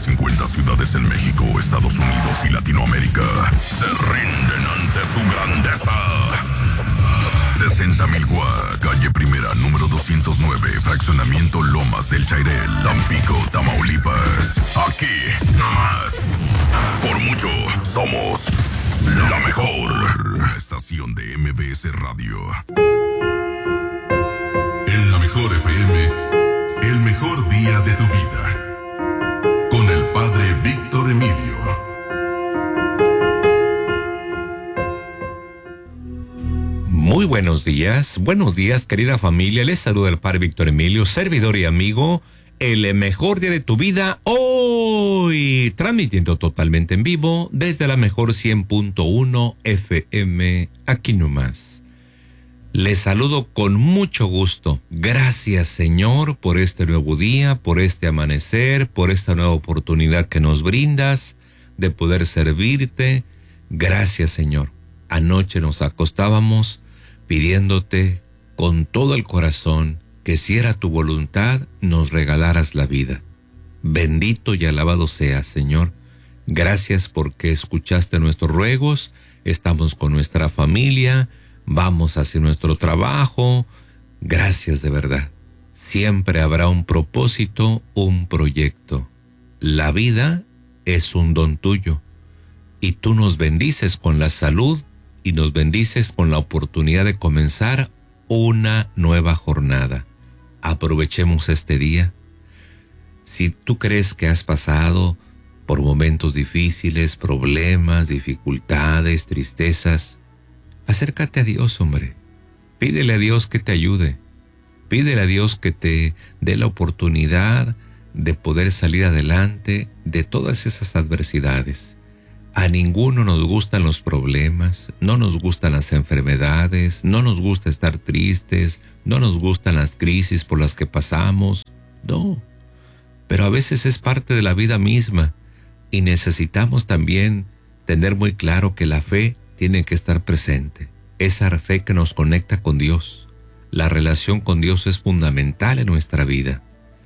50 ciudades en México, Estados Unidos y Latinoamérica se rinden ante su grandeza. 60,000 Watts, calle Primera, número 209, fraccionamiento Lomas del Chairel, Tampico, Tamaulipas. Aquí, nomás. Por mucho, somos la mejor estación de MBS Radio. En la mejor FM, el mejor día de tu vida. Con el padre Víctor Emilio. Muy buenos días querida familia, les saluda el padre Víctor Emilio, servidor y amigo, el mejor día de tu vida, hoy transmitiendo totalmente en vivo desde la mejor 100.1 FM, aquí nomás. Les saludo con mucho gusto, gracias Señor por este nuevo día, por este amanecer, por esta nueva oportunidad que nos brindas de poder servirte, gracias Señor. Anoche nos acostábamos pidiéndote con todo el corazón que si era tu voluntad nos regalaras la vida. Bendito y alabado seas, Señor. Gracias porque escuchaste nuestros ruegos, estamos con nuestra familia, vamos hacia nuestro trabajo. Gracias de verdad. Siempre habrá un propósito, un proyecto. La vida es un don tuyo y tú nos bendices con la salud y nos bendices con la oportunidad de comenzar una nueva jornada. Aprovechemos este día. Si tú crees que has pasado por momentos difíciles, problemas, dificultades, tristezas, acércate a Dios, hombre. Pídele a Dios que te ayude. Pídele a Dios que te dé la oportunidad de poder salir adelante de todas esas adversidades. A ninguno nos gustan los problemas, no nos gustan las enfermedades, no nos gusta estar tristes, no nos gustan las crisis por las que pasamos, no. Pero a veces es parte de la vida misma y necesitamos también tener muy claro que la fe tiene que estar presente. Esa fe que nos conecta con Dios. La relación con Dios es fundamental en nuestra vida.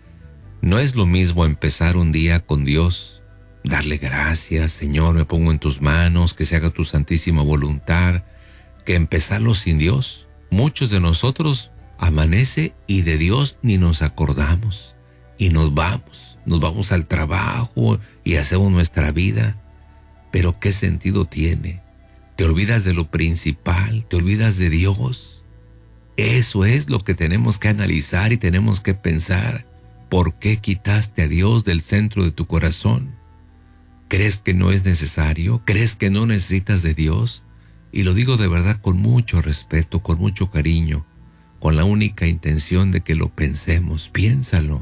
No es lo mismo empezar un día con Dios, darle gracias, Señor, me pongo en tus manos, que se haga tu santísima voluntad, que empezarlo sin Dios. Muchos de nosotros amanece y de Dios ni nos acordamos y nos vamos al trabajo y hacemos nuestra vida. Pero ¿qué sentido tiene? Te olvidas de lo principal, te olvidas de Dios. Eso es lo que tenemos que analizar y tenemos que pensar. ¿Por qué quitaste a Dios del centro de tu corazón? ¿Crees que no es necesario? ¿Crees que no necesitas de Dios? Y lo digo de verdad con mucho respeto, con mucho cariño, con la única intención de que lo pensemos. Piénsalo.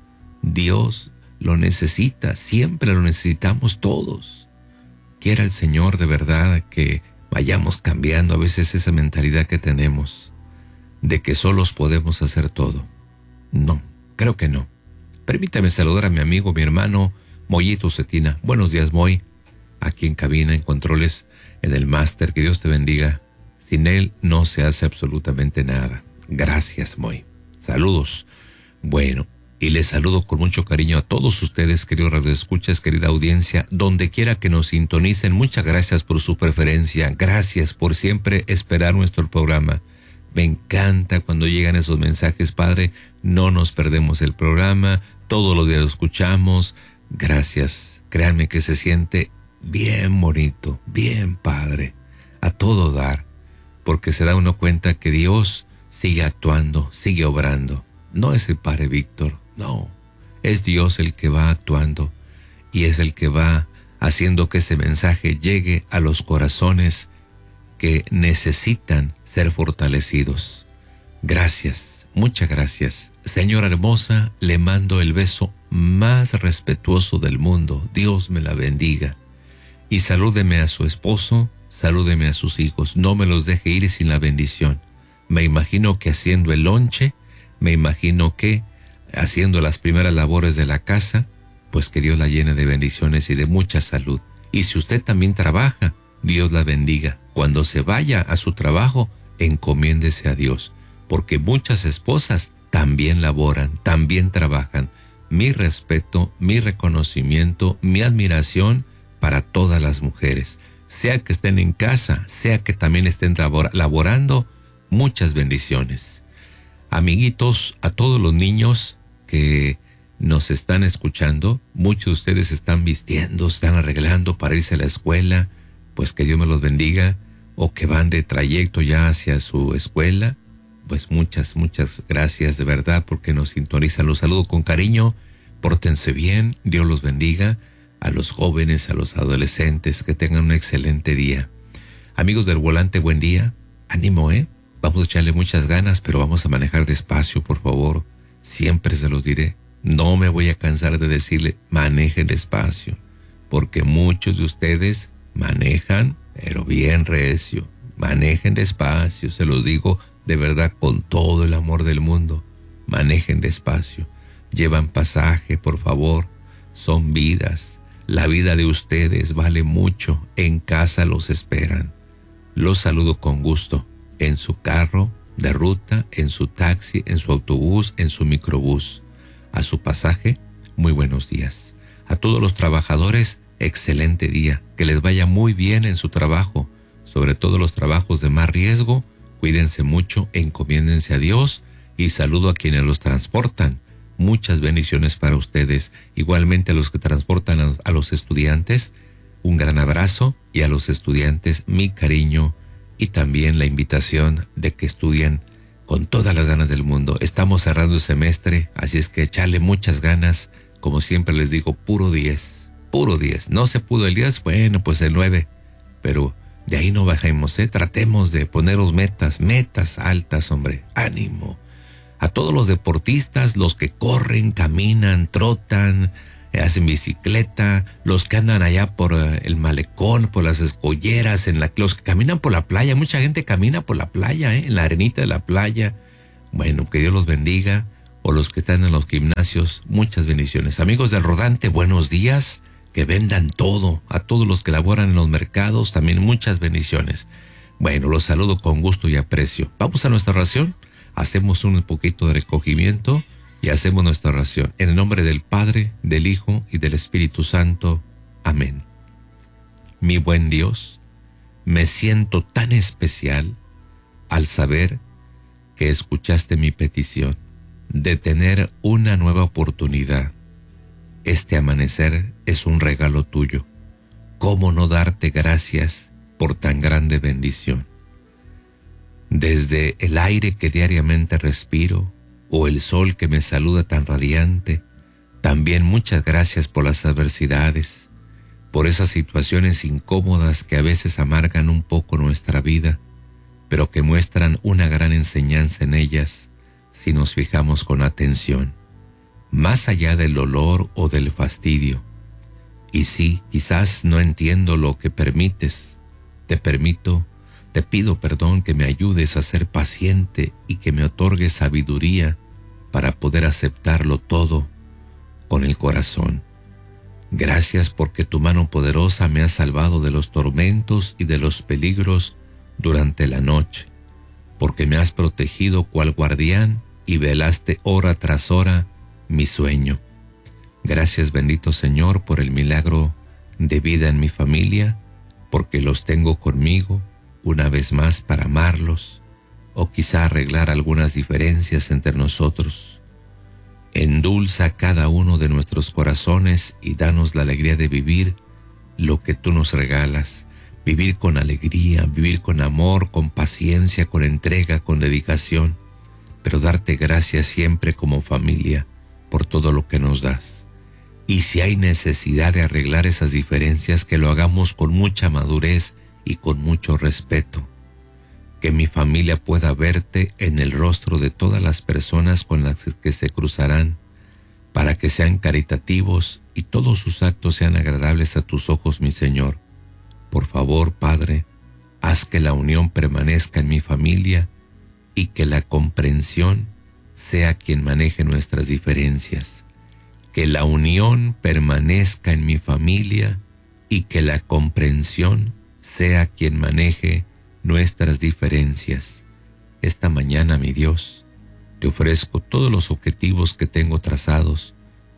Dios lo necesita, siempre lo necesitamos todos. Quiera el Señor de verdad que vayamos cambiando a veces esa mentalidad que tenemos de que solos podemos hacer todo. No, creo que no. Permítame saludar a mi amigo, mi hermano, Moyito Cetina. Buenos días, Moy. Aquí en cabina, en controles, en el máster. Que Dios te bendiga. Sin él no se hace absolutamente nada. Gracias, Moy. Saludos. Bueno, y les saludo con mucho cariño a todos ustedes, queridos radioescuchas, querida audiencia, donde quiera que nos sintonicen. Muchas gracias por su preferencia. Gracias por siempre esperar nuestro programa. Me encanta cuando llegan esos mensajes, Padre. No nos perdemos el programa. Todos los días lo escuchamos. Gracias, créanme que se siente bien bonito, bien padre, a todo dar, porque se da uno cuenta que Dios sigue actuando, sigue obrando. No es el Padre Víctor, no, es Dios el que va actuando y es el que va haciendo que ese mensaje llegue a los corazones que necesitan ser fortalecidos. Gracias, muchas gracias. Señora hermosa, le mando el beso más respetuoso del mundo. Dios me la bendiga. Y salúdeme a su esposo, salúdeme a sus hijos. No me los deje ir sin la bendición. Me imagino que haciendo el lonche, me imagino que haciendo las primeras labores de la casa, pues que Dios la llene de bendiciones y de mucha salud. Y si usted también trabaja, Dios la bendiga. Cuando se vaya a su trabajo, encomiéndese a Dios, porque muchas esposas también laboran, también trabajan, mi respeto, mi reconocimiento, mi admiración para todas las mujeres. Sea que estén en casa, sea que también estén laborando, muchas bendiciones. Amiguitos, a todos los niños que nos están escuchando, muchos de ustedes están vistiendo, están arreglando para irse a la escuela, pues que Dios me los bendiga, o que van de trayecto ya hacia su escuela, pues muchas gracias de verdad porque nos sintonizan. Los saludo con cariño, pórtense bien, Dios los bendiga, a los jóvenes, a los adolescentes, que tengan un excelente día. Amigos del volante, buen día, ánimo, vamos a echarle muchas ganas, pero vamos a manejar despacio, por favor, siempre se los diré, no me voy a cansar de decirle, manejen despacio, porque muchos de ustedes manejan, pero bien recio, manejen despacio, se los digo de verdad con todo el amor del mundo, manejen despacio, llevan pasaje, por favor, son vidas, la vida de ustedes vale mucho, en casa los esperan. Los saludo con gusto, en su carro de ruta, en su taxi, en su autobús, en su microbús. A su pasaje, muy buenos días. A todos los trabajadores, excelente día, que les vaya muy bien en su trabajo, sobre todo los trabajos de más riesgo, cuídense mucho, encomiéndense a Dios y saludo a quienes los transportan. Muchas bendiciones para ustedes, igualmente a los que transportan a los estudiantes, un gran abrazo y a los estudiantes mi cariño y también la invitación de que estudien con todas las ganas del mundo. Estamos cerrando el semestre, así es que echarle muchas ganas, como siempre les digo, puro 10, puro 10. No se pudo el 10, bueno, pues el 9, pero de ahí no bajemos, tratemos de poneros metas altas, hombre, ánimo. A todos los deportistas, los que corren, caminan, trotan, hacen bicicleta, los que andan allá por el malecón, por las escolleras, los que caminan por la playa, mucha gente camina por la playa, en la arenita de la playa. Bueno, que Dios los bendiga, o los que están en los gimnasios, muchas bendiciones. Amigos del Rodante, buenos días, que vendan todo. A todos los que laboran en los mercados, también muchas bendiciones. Bueno, los saludo con gusto y aprecio. Vamos a nuestra oración. Hacemos un poquito de recogimiento y hacemos nuestra oración. En el nombre del Padre, del Hijo y del Espíritu Santo. Amén. Mi buen Dios, me siento tan especial al saber que escuchaste mi petición de tener una nueva oportunidad. Este amanecer es un regalo tuyo. ¿Cómo no darte gracias por tan grande bendición? Desde el aire que diariamente respiro, o el sol que me saluda tan radiante, también muchas gracias por las adversidades, por esas situaciones incómodas que a veces amargan un poco nuestra vida, pero que muestran una gran enseñanza en ellas si nos fijamos con atención, más allá del dolor o del fastidio. Y sí, quizás no entiendo lo que permites, te pido perdón que me ayudes a ser paciente y que me otorgues sabiduría para poder aceptarlo todo con el corazón. Gracias porque tu mano poderosa me ha salvado de los tormentos y de los peligros durante la noche, porque me has protegido cual guardián y velaste hora tras hora mi sueño. Gracias, bendito Señor, por el milagro de vida en mi familia, porque los tengo conmigo una vez más para amarlos, o quizá arreglar algunas diferencias entre nosotros. Endulza cada uno de nuestros corazones y danos la alegría de vivir lo que tú nos regalas, vivir con alegría, vivir con amor, con paciencia, con entrega, con dedicación, pero darte gracias siempre como familia por todo lo que nos das. Y si hay necesidad de arreglar esas diferencias, que lo hagamos con mucha madurez y con mucho respeto. Que mi familia pueda verte en el rostro de todas las personas con las que se cruzarán, para que sean caritativos y todos sus actos sean agradables a tus ojos, mi Señor. Por favor, Padre, haz que la unión permanezca en mi familia y que la comprensión sea quien maneje nuestras diferencias. Que la unión permanezca en mi familia y que la comprensión sea quien maneje nuestras diferencias. Esta mañana, mi Dios, te ofrezco todos los objetivos que tengo trazados,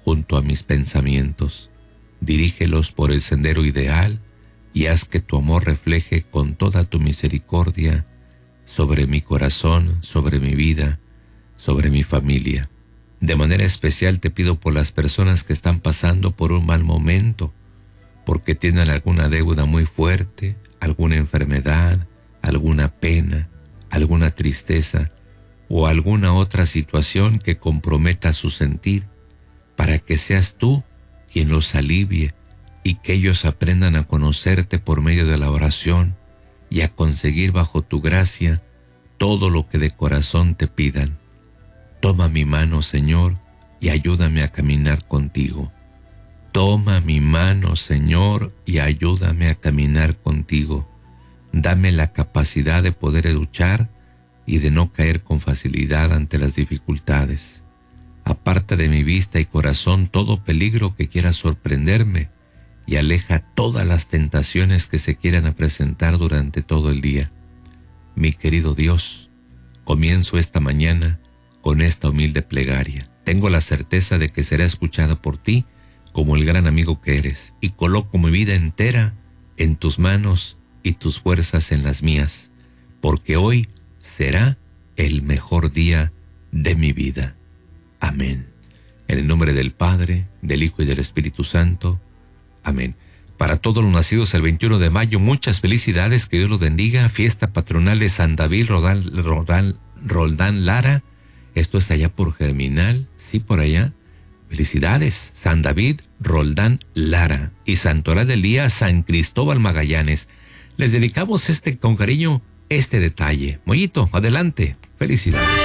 junto a mis pensamientos. Dirígelos por el sendero ideal y haz que tu amor refleje con toda tu misericordia sobre mi corazón, sobre mi vida, sobre mi familia. De manera especial te pido por las personas que están pasando por un mal momento, porque tienen alguna deuda muy fuerte, alguna enfermedad, alguna pena, alguna tristeza o alguna otra situación que comprometa su sentir, para que seas tú quien los alivie y que ellos aprendan a conocerte por medio de la oración y a conseguir bajo tu gracia todo lo que de corazón te pidan. Toma mi mano, Señor, y ayúdame a caminar contigo. Toma mi mano, Señor, y ayúdame a caminar contigo. Dame la capacidad de poder luchar y de no caer con facilidad ante las dificultades. Aparta de mi vista y corazón todo peligro que quiera sorprenderme y aleja todas las tentaciones que se quieran presentar durante todo el día. Mi querido Dios, comienzo esta mañana con esta humilde plegaria. Tengo la certeza de que será escuchada por ti como el gran amigo que eres, y coloco mi vida entera en tus manos y tus fuerzas en las mías, porque hoy será el mejor día de mi vida. Amén. En el nombre del Padre, del Hijo y del Espíritu Santo. Amén. Para todos los nacidos el 21 de mayo, muchas felicidades, que Dios los bendiga. Fiesta patronal de San David Roldán Lara. Esto es allá por Germinal, sí, por allá. Felicidades, San David Roldán Lara. Y Santoral del Día, San Cristóbal Magallanes. Les dedicamos con cariño este detalle. Mollito, adelante. Felicidades.